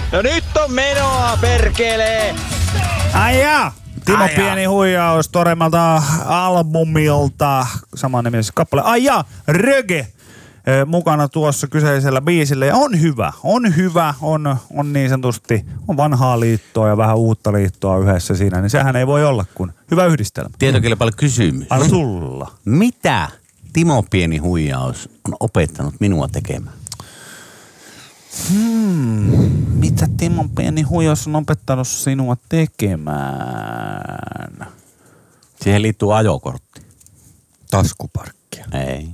No nyt on menoa, perkelee! Ai jaa! Timo Pieni huijaus Toremmalta albumilta. Saman nimisessä kappale. Ai jaa! Röge! Mukana tuossa kyseisellä biisillä. Ja on hyvä, on niin sanotusti, on vanhaa liittoa ja vähän uutta liittoa yhdessä siinä, niin sehän ei voi olla kuin hyvä yhdistelmä. Tietokilpailu kysymys. Anna tulla. Mitä Timo Pieni huijaus on opettanut minua tekemään? Mitä Timo Pieni huijaus on opettanut sinua tekemään? Siihen liittyy ajokortti. Taskuparkkia. Ei.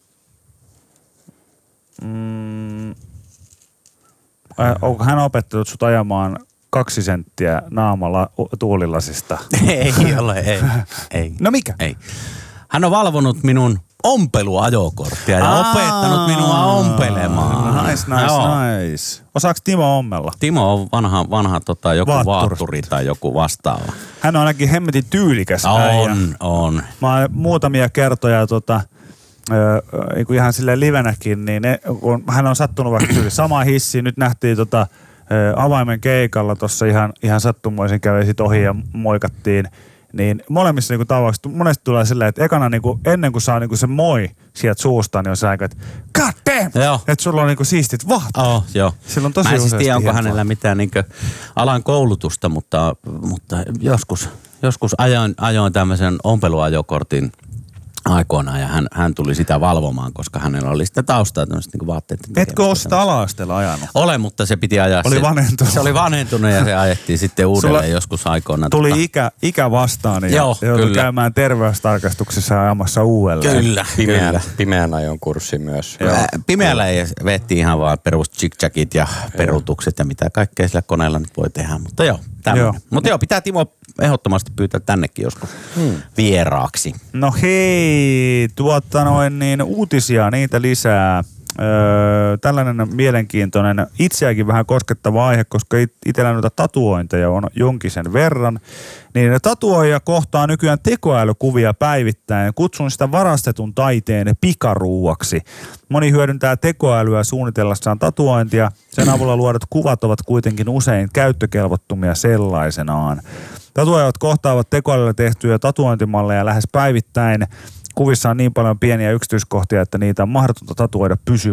Onko hän opettanut sut ajamaan 2 senttiä naamalla tuulilasista? Ei ole, ei. No mikä? Ei. Hän on valvonut minun ompeluajokorttia ja opettanut minua ompelemaan. Nice. Osaaks Timo ommella? Timo on vanha joku vaatturi tai joku vastaava. Hän on ainakin hemmetin tyylikäs äijä. On. Mä oon muutamia kertoja ihan silleen livenäkin, niin kun hän on sattunut vaikka sama hissi. Nyt nähtiin avaimen keikalla tossa ihan sattumoisin kävi sit ohi ja moikattiin. Niin molemmissa niinku tavauksissa monesti tulee silleen, että ekana niinku, ennen kuin saa niinku se moi sieltä suusta, niin on se aika, että god damn! Että sulla on niinku siistit vaatteet. Joo. Silloin tosi mä en siis tiedä, onko hienoa. hänellä mitään niinku alan koulutusta, mutta joskus ajoin tämmöisen ompeluajokortin aikoinaan ja hän tuli sitä valvomaan, koska hänellä oli sitä taustaa tämmöistä niinku vaatteiden tekemistä. Etkö ole sitä ala-asteella ajanut? Ole, mutta se piti ajaa. Oli vanhentunut. Se oli vanhentunut ja se ajettiin sitten uudelleen joskus aikoinaan. Tuli ikä vastaan ja joutui käymään terveystarkastuksessa ja ajamassa uudelleen. Kyllä. Pimeän ajon kurssi myös. Pimeällä ei vetti ihan vaan perus chick-chackit ja perutukset ja mitä kaikkea sillä koneella nyt voi tehdä, mutta tämmöinen. Mutta pitää Timo ehdottomasti pyytää tännekin joskus vieraaksi. No hei, uutisia, niitä lisää. Tällainen mielenkiintoinen, itseäkin vähän koskettava aihe, koska itsellä noita tatuointeja on jonkisen verran. Niin tatuoija kohtaa nykyään tekoälykuvia päivittäin. Kutsun sitä varastetun taiteen pikaruuaksi. Moni hyödyntää tekoälyä suunnitellassaan tatuointia. Sen avulla luodut kuvat ovat kuitenkin usein käyttökelvottomia sellaisenaan. Tatuoijat kohtaavat tekoälyllä tehtyjä tatuointimalleja lähes päivittäin. Kuvissa on niin paljon pieniä yksityiskohtia, että niitä on mahdotonta tatuoida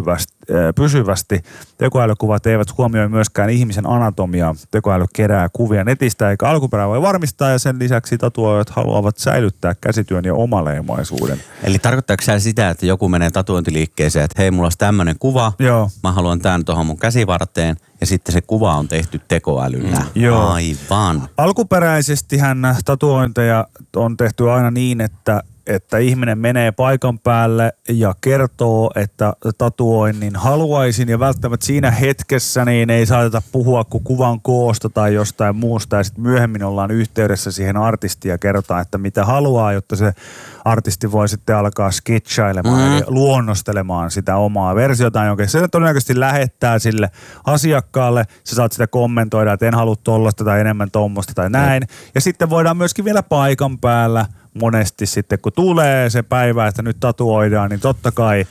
pysyvästi. Tekoälykuvat eivät huomioi myöskään ihmisen anatomiaa. Tekoäly kerää kuvia netistä eikä alkuperää voi varmistaa ja sen lisäksi tatuoijat haluavat säilyttää käsityön ja omaleimaisuuden. Eli tarkoittaako se sitä, että joku menee tatuointiliikkeeseen, että hei, mulla olisi tämmöinen kuva, mä haluan tämän tuohon mun käsivarteen ja sitten se kuva on tehty tekoälyllä. Joo. Aivan. Alkuperäisestihän tatuointeja on tehty aina niin, että ihminen menee paikan päälle ja kertoo, että tatuoinnin haluaisin ja välttämättä siinä hetkessä niin ei saateta puhua kuin kuvan koosta tai jostain muusta ja sitten myöhemmin ollaan yhteydessä siihen artistiin ja kerrotaan, että mitä haluaa, jotta se artisti voi sitten alkaa sketchailemaan eli luonnostelemaan sitä omaa versiota, jonka se todennäköisesti lähettää sille asiakkaalle. Sä saat sitä kommentoida, että en halua tollasta tai enemmän tommosta tai näin. Ja sitten voidaan myöskin vielä paikan päällä monesti sitten, kun tulee se päivä, että nyt tatuoidaan, niin totta kai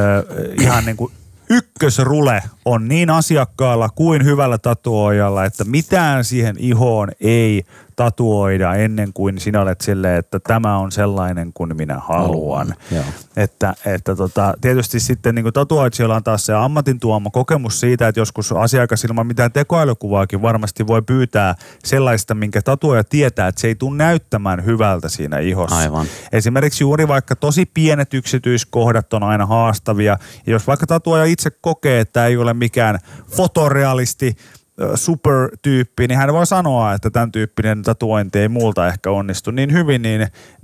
ihan niin kuin ykkösrule on niin asiakkaalla kuin hyvällä tatuoijalla, että mitään siihen ihoon ei tatuoida ennen kuin sinä olet silleen, että tämä on sellainen kuin minä haluan. Että tietysti sitten niin kuin tatuoitsijoilla on taas se ammatin tuoma kokemus siitä, että joskus asiakas ilman mitään tekoälykuvaakin varmasti voi pyytää sellaista, minkä tatuoija tietää, että se ei tule näyttämään hyvältä siinä ihossa. Aivan. Esimerkiksi juuri vaikka tosi pienet yksityiskohdat on aina haastavia. Ja jos vaikka tatuoija itse kokee, että ei ole mikään fotorealisti, supertyyppi, niin hän voi sanoa, että tämän tyyppinen tatuointi ei multa ehkä onnistu niin hyvin, niin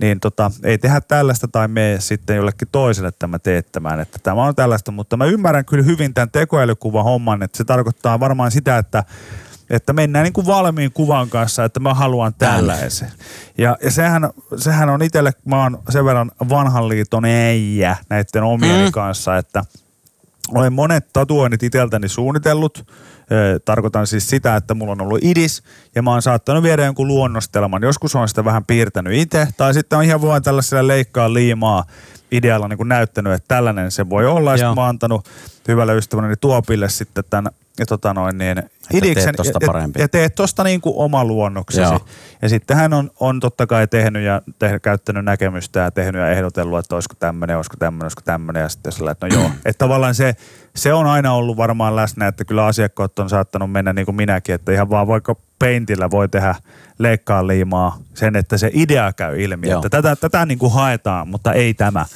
ei tehdä tällaista tai mene sitten jollekin toiselle tämä teettämään, että tämä on tällaista, mutta mä ymmärrän kyllä hyvin tämän tekoälykuvan homman, että se tarkoittaa varmaan sitä, että mennään niin kuin valmiin kuvan kanssa, että mä haluan tällaisen. Ja sehän on itselle, mä oon sen verran vanhan liiton äijä näiden omieni kanssa, että olen monet tatuoinnit itseltäni suunnitellut. Tarkoitan siis sitä, että mulla on ollut idis ja mä oon saattanut viedä jonkun luonnostelman. Joskus on sitä vähän piirtänyt itse tai sitten on ihan vaan tällaisella leikkaa liimaa idealla niin kuin näyttänyt, että tällainen se voi olla. Ja sitten mä oon antanut hyvälle ystävälleni Tuopille sitten tämän idiksen tosta parempi. ja teet tosta niin kuin oma luonnoksesi. Joo. Ja sitten hän on totta kai tehnyt ja käyttänyt näkemystä ja tehnyt ja ehdotellut, että olisiko tämmöinen ja sitten sillä, että no joo. Että tavallaan se on aina ollut varmaan läsnä, että kyllä asiakkaat on saattanut mennä niin kuin minäkin, että ihan vaan vaikka Paintillä voi tehdä leikkaa liimaa sen, että se idea käy ilmi, Joo. että tätä niin kuin haetaan, mutta ei tämä.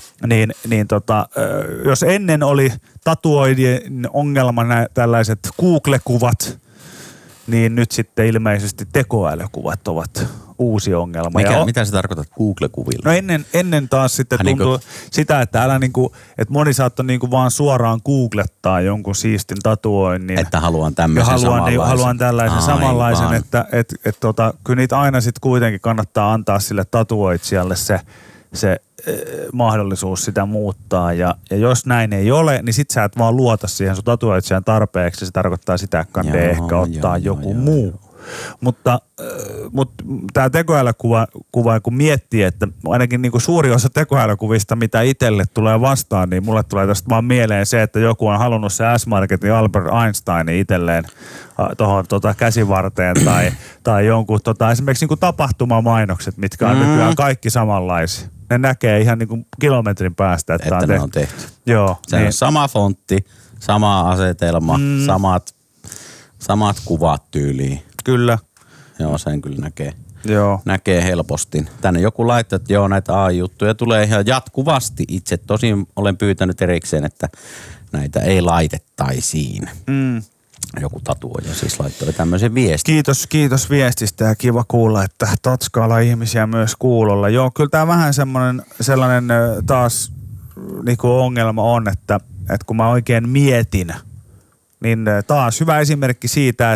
Jos ennen oli tatuoidien ongelma tällaiset Google-kuvat, niin nyt sitten ilmeisesti tekoälykuvat ovat uusi ongelma. Mitä sä tarkoitat Google-kuvilla? No ennen taas sitten tuntuu sitä, että että moni saattoi niinku vaan suoraan googlettaa jonkun siistin tatuoinnin. Että haluan tämmöisen samanlaisen. Haluan tällaisen samanlaisen, että kyllä niitä aina sitten kuitenkin kannattaa antaa sille tatuoitsijalle se mahdollisuus sitä muuttaa. Ja jos näin ei ole, niin sit sä et vaan luota siihen sun tatuoitsijan tarpeeksi. Se tarkoittaa sitä, että kannattaa ehkä ottaa joku muu. Mutta tämä tekoälykuva, kun miettii, että ainakin niin kuin suuri osa tekoälykuvista, mitä itselle tulee vastaan, niin mulle tulee tästä vaan mieleen se, että joku on halunnut se S-Marketin Albert Einsteinin itselleen tuohon käsivarteen tai jonkun esimerkiksi niin kuin tapahtumamainokset, mitkä on nykyään kaikki samanlaisia. Ne näkee ihan niin kuin kilometrin päästä, että ne on tehty. Joo. Se on sama fontti, sama asetelma, samat kuvat tyyliin. Kyllä. Joo, sen kyllä näkee. Joo. Näkee helposti. Tänne joku laittaa, että joo, näitä AI-juttuja tulee ihan jatkuvasti. Itse tosin olen pyytänyt erikseen, että näitä ei laitettaisiin. Joku tatuoija siis laittoi tämmöisen viestin. Kiitos viestistä ja kiva kuulla, että tatskaalla ihmisiä myös kuulolla. Joo, kyllä tämä vähän sellainen taas niinku ongelma on, että kun mä oikein mietin, niin taas hyvä esimerkki siitä,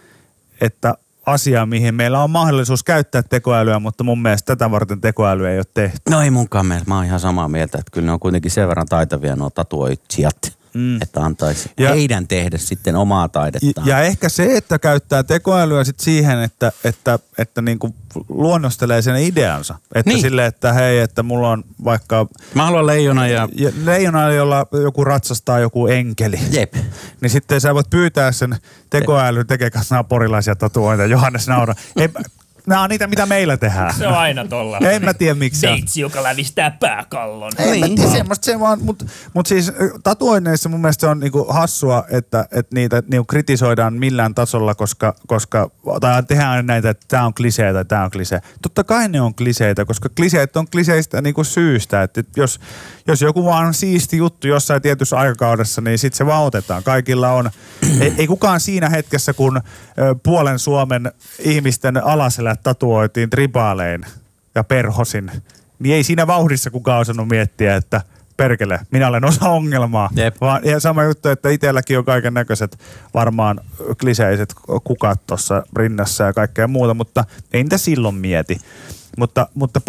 että asia, mihin meillä on mahdollisuus käyttää tekoälyä, mutta mun mielestä tätä varten tekoälyä ei ole tehty. No ei munkaan mielestä. Mä oon ihan samaa mieltä, että kyllä ne on kuitenkin sen verran taitavia nuo tatuoitsijat, että antaisi heidän tehdä sitten omaa taidettaan. Ja ehkä se, että käyttää tekoälyä sitten siihen, että niinku luonnostelee sen ideansa. Että niin. silleen, että hei, että mulla on vaikka... Mä haluan leijona leijona, jolla joku ratsastaa joku enkeli. Jep. Niin sitten sä voit pyytää sen tekoäly tekee kanssa porilaisia tatuointeja. Johannes nauraa. Nämä on niitä, mitä meillä tehdään. Se on aina tolla. En mä tiedä miksi. Veitsi, joka lävistää pääkallon. En mä tiedä semmoista se vaan, mutta siis tatuoinneissa mun mielestä se on niinku hassua, että niitä niinku kritisoidaan millään tasolla, koska tai tehdään näitä, että tää on klisee tai tää on klisee. Totta kai ne on kliseitä, koska kliseet on kliseistä niinku syystä, että jos joku vaan on siisti juttu jossain tietyssä aikakaudessa, niin sit se vaan otetaan. Kaikilla on, ei kukaan siinä hetkessä, kun puolen Suomen ihmisten alaselät tatuoitiin tribaalein ja perhosin, niin ei siinä vauhdissa kukaan osannut miettiä, että perkele, minä olen osa ongelmaa. Ja sama juttu, että itselläkin on kaiken näköiset varmaan kliseiset kukat tuossa rinnassa ja kaikkea muuta, mutta ei niitä silloin mieti. Mutta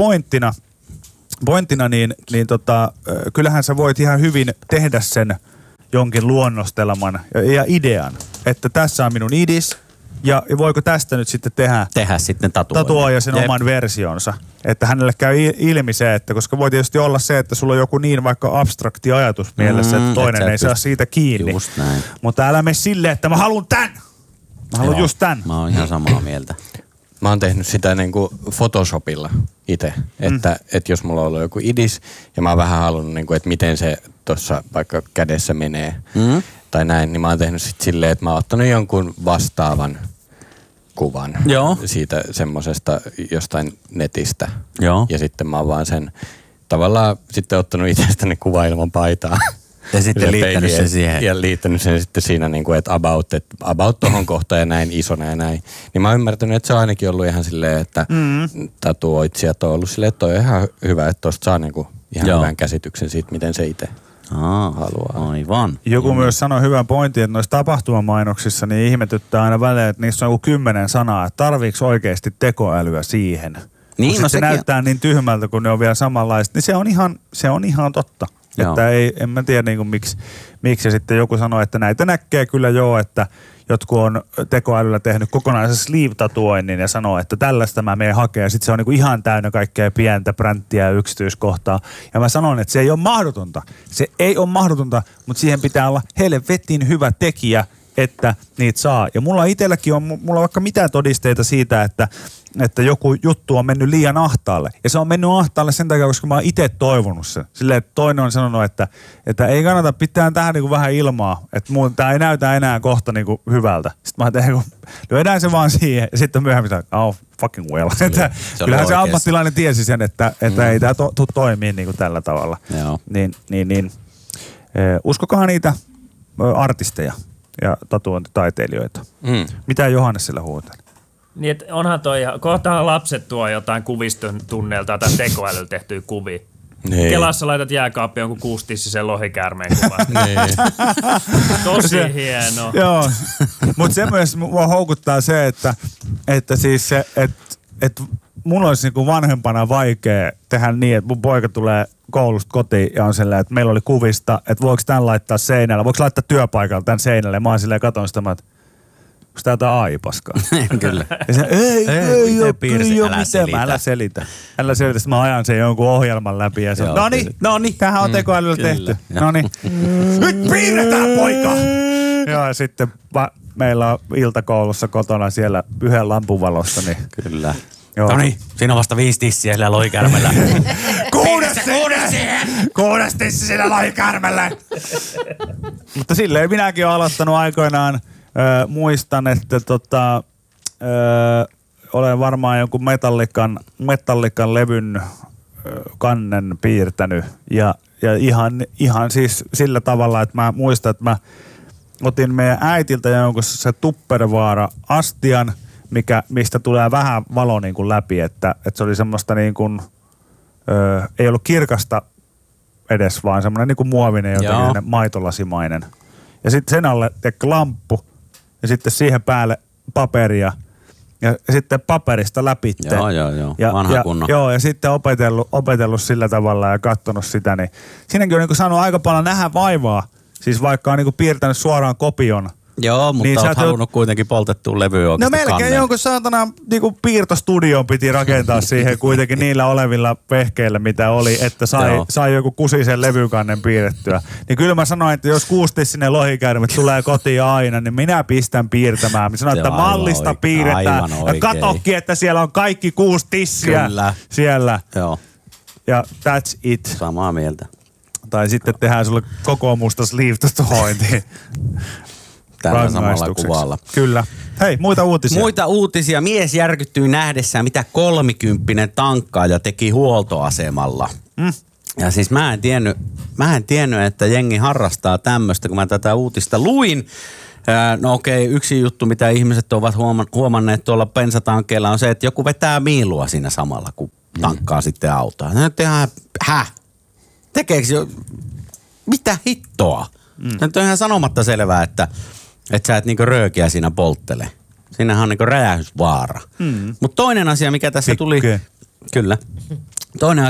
pointtina niin kyllähän sä voit ihan hyvin tehdä sen jonkin luonnostelman ja idean, että tässä on minun idis. Ja voiko tästä nyt sitten tehdä sitten tatuoija sen oman versionsa. Että hänelle käy ilmi se, että koska voi tietysti olla se, että sulla on joku niin vaikka abstrakti ajatus mielessä, että toinen ei saa siitä kiinni. Just näin. Mutta älä mene silleen, että mä haluan tän. Mä haluan just tän. Mä oon ihan samaa mieltä. Mä oon tehnyt sitä niinku Photoshopilla itse, että jos mulla on ollut joku idis ja mä oon vähän halunnut, niinku, että miten se tuossa vaikka kädessä menee tai näin, niin mä oon tehnyt sit silleen, että mä oon ottanut jonkun vastaavan kuvan siitä semmosesta jostain netistä. Joo. Ja sitten mä oon vaan sen tavallaan sitten ottanut itsestäni kuva ilman paitaa. Ja sitten liittänyt sen siihen. Ja liittänyt sen sitten siinä niinku, että about tohon kohtaan ja näin isona ja näin. Niin mä oon ymmärtänyt, että se on ainakin ollut ihan silleen, että tatuoitsijat on ollut silleen, että toi on ihan hyvä, että tosta saa niinku ihan hyvän käsityksen siitä, miten se itse haluaa. Aivan. Joku myös sanoi hyvän pointin, että noissa tapahtumamainoksissa niin ihmetyttää aina välein, että niissä on joku 10 sanaa, että tarviiko oikeasti tekoälyä siihen. Niin, se näyttää niin tyhmältä, kun ne on vielä samanlaiset, niin se on ihan totta. Joo. Että en mä tiedä niin miksi sitten joku sanoi, että näitä näkee kyllä että jotkut on tekoälyllä tehnyt kokonaisen sleeve-tatuoinnin ja sanoo, että tällaista mä menen hakemaan. Sitten se on niin ihan täynnä kaikkea pientä bränttiä ja yksityiskohtaa. Ja mä sanon, että se ei ole mahdotonta. Se ei ole mahdotonta, mutta siihen pitää olla helvetin hyvä tekijä että niitä saa. Ja mulla itselläkin on, mulla on vaikka mitään todisteita siitä, että joku juttu on mennyt liian ahtaalle. Ja se on mennyt ahtaalle sen takia, koska mä oon itse toivonut sen. Silleen, että toinen on sanonut, että ei kannata pitää tähän niin kuin vähän ilmaa, että tää ei näytä enää kohta niin kuin hyvältä. Sitten mä ajattelin, lyödään se vaan siihen ja sitten myöhemmin fucking well. Kyllähän se ammattilainen tiesi sen, että ei tää tule toimii niin kuin tällä tavalla. Niin. Uskokaa niitä artisteja ja tatuointitaiteilijoita. Mitä Johannes sillä huutaa? Niin, että onhan kohtahan lapset tuo jotain kuvistunneilta tai tekoälyllä tehtyjä kuvia. Niin. Kelassa laitat jääkaappiin jonkun kuustissisen lohikäärmeen kuvan. Niin. Tosi hieno. Joo, mutta se myös mua houkuttaa se, että siis se, että mun olisi niinku vanhempana vaikea tehdä niin, että mun poika tulee koulusta kotiin ja on silleen, että meillä oli kuvista, että voiko tämän laittaa seinällä, voiko laittaa työpaikalla tämän seinälle. Ja mä oon silleen katon sitä, että onko tää jotain AI-paskaa? Kyllä. Ja se, ei ole mitään. Älä selitä. Sitten mä ajan sen jonkun ohjelman läpi ja se on, noniin, tämähän on tekoälyllä tehty. Noniin. Nyt piirretään, poika! Ja sitten meillä on iltakoulussa kotona siellä yhden lampun valossa. Niin. Kyllä. Noniin, siinä on vasta 5 tissiä sillä lohikärmellä. Kuudes tissi siinä lohikärmellä. Mutta silleen minäkin olen aloittanut aikoinaan. Muistan, että olen varmaan jonkun metallikan levyn kannen piirtänyt ja ihan siis sillä tavalla, että mä muistan, että mä otin meidän äitiltä jonkun se Tupperware-astian, mistä tulee vähän valo niin kuin läpi, että se oli semmoista niin kuin, ei ollut kirkasta edes, vaan semmoinen niin kuin muovinen jotenkin maitolasimainen. Ja sitten sen alle lamppu ja sitten siihen päälle paperia ja sitten paperista läpi. Joo. Vanha kunnon. Joo, ja sitten opetellut sillä tavalla ja katsonut sitä, niin siinäkin on niin kuin saanut aika paljon nähdä vaivaa. Siis vaikka on niin kuin piirtänyt suoraan kopion. Joo, mutta niin olet halunnut kuitenkin poltettua levyä oikeasti. No melkein jonkun saatana niinku piirtostudion piti rakentaa siihen kuitenkin niillä olevilla vehkeillä, mitä oli, että sai joku kusisen levykannen piirrettyä. Niin kyllä mä sanoin, että jos 6-tissinen lohikäärme tulee kotiin aina, niin minä pistän piirtämään. Mä sanoin, että mallista piirretään. Ja katokki, että siellä on kaikki 6 tissiä siellä. Joo. Ja that's it. Samaa mieltä. Tai sitten tehdään sulle kokoomusta sleeve-hointiin. Tällä samalla kuvalla. Kyllä. Hei, muita uutisia. Muita uutisia. Mies järkyttyi nähdessään, mitä 30 tankkaaja teki huoltoasemalla. Ja siis mä en tiennyt, että jengi harrastaa tämmöistä, kun mä tätä uutista luin. No okei, yksi juttu, mitä ihmiset ovat huomanneet tuolla bensatankeilla on se, että joku vetää miilua siinä samalla, kun tankkaa sitten autoa. Tekeekö jo? Mitä hittoa? Nyt on ihan sanomatta selvää, että sä et niinku röökiä siinä polttele. Siinähän on niinku räjähdysvaara. Mutta toinen asia, mikä tässä tuli... Kyllä. Toinen